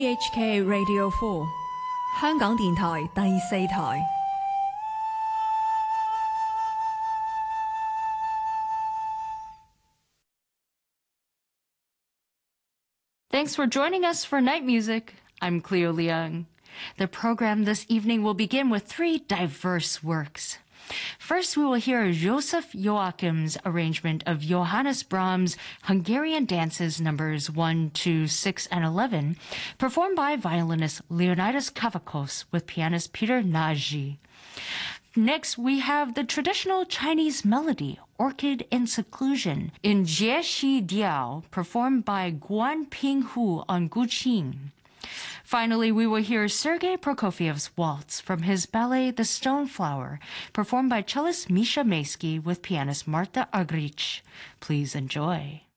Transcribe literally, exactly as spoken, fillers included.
H K Radio four 香港電台第四台。 Thanks for joining us for Night Music. I'm Cleo Leung. The program this evening will begin with three diverse works. First, we will hear Joseph Joachim's arrangement of Johannes Brahms' Hungarian dances numbers one, two, six, and eleven, performed by violinist Leonidas Kavakos with pianist Peter Nagy. Next, we have the traditional Chinese melody, Orchid in Seclusion, in Jie Shi Diao, performed by Guan Pinghu on Guqin. Finally, we will hear Sergei Prokofiev's waltz from his ballet The Stoneflower, performed by cellist Misha Maysky with pianist Marta Agrich. Please enjoy.